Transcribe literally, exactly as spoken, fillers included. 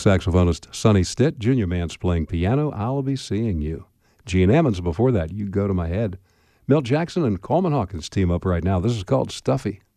saxophonist Sonny Stitt, Junior Mance playing piano, I'll Be Seeing You. Gene Ammons before that, You Go to My Head. Milt Jackson and Coleman Hawkins team up right now. This is called Stuffy.